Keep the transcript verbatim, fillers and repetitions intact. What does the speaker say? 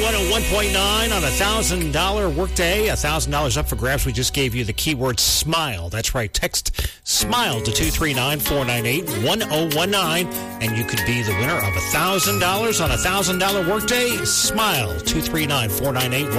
one oh one point nine on a one thousand dollars workday. one thousand dollars up for grabs. We just gave you the keyword SMILE. That's right. Text SMILE to two three nine, four nine eight, one oh one nine, and you could be the winner of one thousand dollars on a one thousand dollars workday. SMILE, two three nine, four nine eight,